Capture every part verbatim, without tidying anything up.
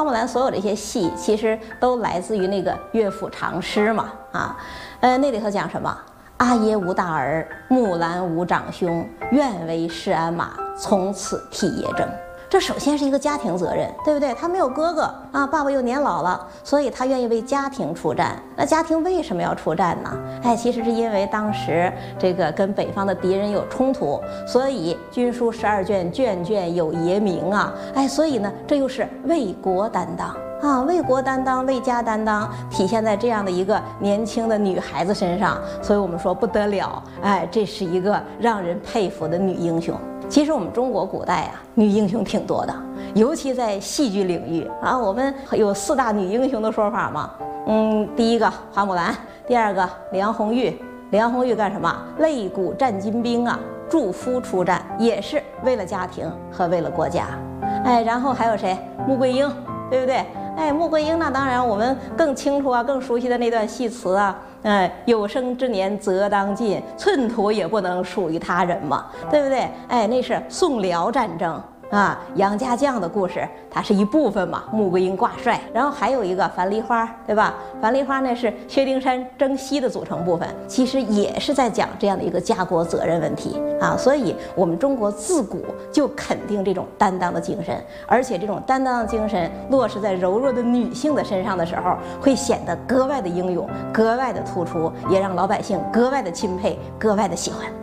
花木兰所有这些戏，其实都来自于那个乐府长诗嘛，啊，呃，那里头讲什么？阿爷无大儿，木兰无长兄，愿为市鞍马，从此替爷征。这首先是一个家庭责任，对不对？他没有哥哥啊，爸爸又年老了，所以他愿意为家庭出战。那家庭为什么要出战呢？哎，其实是因为当时这个跟北方的敌人有冲突，所以军书十二卷，卷卷有爷名啊。哎，所以呢，这又是为国担当啊，为国担当，为家担当，体现在这样的一个年轻的女孩子身上。所以我们说不得了，哎，这是一个让人佩服的女英雄。其实我们中国古代啊，女英雄挺多的，尤其在戏剧领域啊，我们有四大女英雄的说法嘛。嗯，第一个花木兰，第二个梁红玉。梁红玉干什么？擂鼓战金兵啊，助夫出战，也是为了家庭和为了国家。哎，然后还有谁？穆桂英，对不对？哎，穆桂英那当然我们更清楚啊，更熟悉的那段戏词啊，哎，有生之年则当尽，寸土也不能属于他人嘛，对不对？哎，那是宋辽战争啊，杨家将的故事，它是一部分嘛，穆桂英挂帅。然后还有一个樊梨花，对吧？樊梨花那是薛丁山征西的组成部分，其实也是在讲这样的一个家国责任问题啊。所以我们中国自古就肯定这种担当的精神，而且这种担当的精神落实在柔弱的女性的身上的时候，会显得格外的英勇，格外的突出，也让老百姓格外的钦佩，格外的喜欢。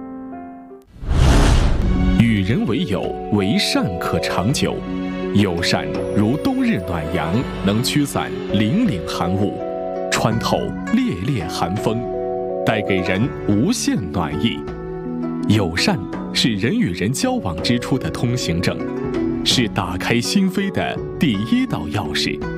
与人为友，为善可长久。友善如冬日暖阳，能驱散凛凛寒雾，穿透烈烈寒风，带给人无限暖意。友善是人与人交往之初的通行证，是打开心扉的第一道钥匙。